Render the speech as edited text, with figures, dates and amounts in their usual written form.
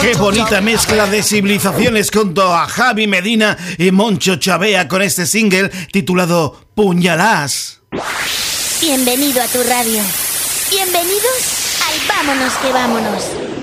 Qué bonita mezcla de civilizaciones junto a Javi Medina y Moncho Chavea con este single titulado Puñalás. Bienvenido a tu radio. Bienvenidos al Vámonos que Vámonos.